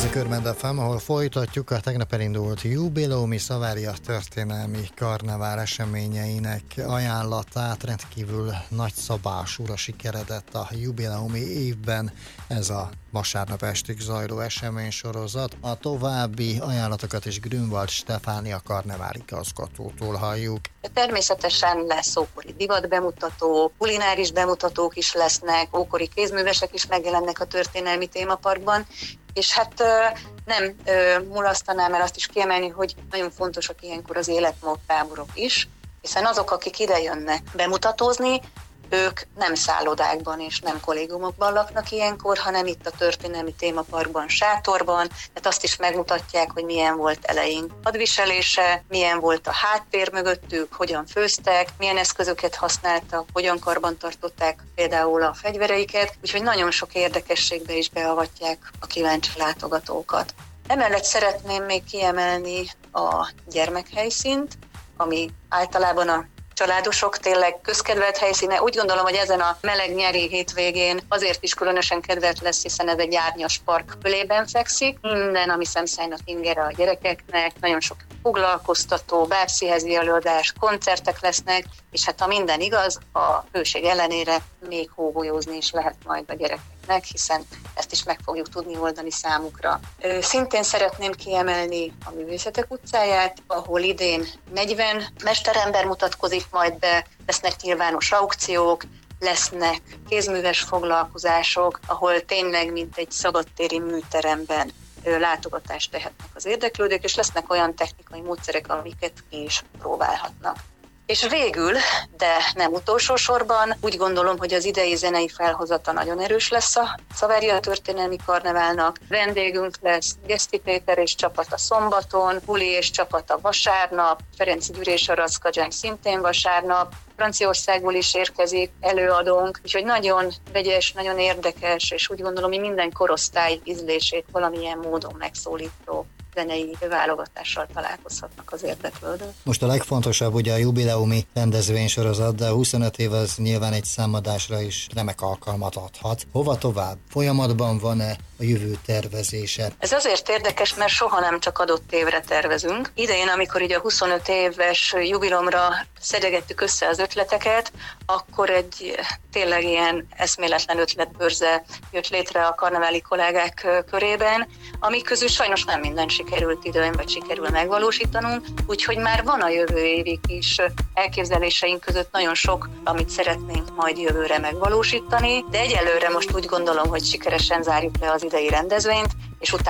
Ez a Körmend FM, ahol folytatjuk a tegnap elindult jubileumi Savaria történelmi karnevál eseményeinek ajánlatát. Rendkívül nagyszabásúra sikeredett a jubileumi évben ez a vasárnap estig zajló eseménysorozat. A további ajánlatokat is Grünwald Stefánia karnevál igazgatótól halljuk. Természetesen lesz ókori divatbemutató, kulináris bemutatók is lesznek, ókori kézművesek is megjelennek a történelmi témaparkban, és hát nem mulasztanám el azt is kiemelni, hogy nagyon fontosak ilyenkor az életmódtáborok is, hiszen azok, akik ide jönnek bemutatózni, ők nem szállodákban és nem kollégiumokban laknak ilyenkor, hanem itt a történelmi témaparkban, sátorban, tehát azt is megmutatják, hogy milyen volt eleink hadviselése, milyen volt a háttér mögöttük, hogyan főztek, milyen eszközöket használtak, hogyan karbantartották például a fegyvereiket, úgyhogy nagyon sok érdekességbe is beavatják a kíváncsi látogatókat. Emellett szeretném még kiemelni a gyermekhelyszínt, ami általában a családosok tényleg közkedvelt helyszíne. Úgy gondolom, hogy ezen a meleg nyári hétvégén azért is különösen kedvelt lesz, hiszen ez egy árnyas park fölében fekszik. Minden, ami szemszájnak ingere a gyerekeknek, nagyon sok foglalkoztató, bábszínházi előadás, koncertek lesznek, és hát ha minden igaz, a hőség ellenére még hógolyózni is lehet majd a gyerekeknek, hiszen ezt is meg fogjuk tudni oldani számukra. Szintén szeretném kiemelni a Művészetek utcáját, ahol idén 40 mesterember mutatkozik majd be, lesznek nyilvános aukciók, lesznek kézműves foglalkozások, ahol tényleg mint egy szabadtéri műteremben látogatást tehetnek az érdeklődők, és lesznek olyan technikai módszerek, amiket ki is próbálhatnak. És végül, de nem utolsó sorban, úgy gondolom, hogy az idei zenei felhozata nagyon erős lesz a Savaria történelmi karneválnak. Vendégünk lesz Geszti Péter és csapata szombaton, Buli és csapata vasárnap, Ferenc Gyuri és a Rackagyány szintén vasárnap, Franciaországból is érkezik előadónk, úgyhogy nagyon vegyes, nagyon érdekes, és úgy gondolom, hogy minden korosztály ízlését valamilyen módon megszólító zenei válogatással találkozhatnak az érdeklődők. Most a legfontosabb ugye a jubileumi rendezvénysorozat, de 25 év az nyilván egy számadásra is remek alkalmat adhat. Hova tovább? Folyamatban van-e a jövő tervezése? Ez azért érdekes, mert soha nem csak adott évre tervezünk. Idején, amikor ugye a 25 éves jubileumra szedegettük össze az ötleteket, akkor egy tényleg ilyen eszméletlen ötletbörze jött létre a karneváli kollégák körében, amik közül sajnos nem minden sikerült időn, vagy sikerül megvalósítanunk, úgyhogy már van a jövő évig is elképzeléseink között nagyon sok, amit szeretnénk majd jövőre megvalósítani, de egyelőre most úgy gondolom, hogy sikeresen zárjuk le az idei rendezvényt, és utána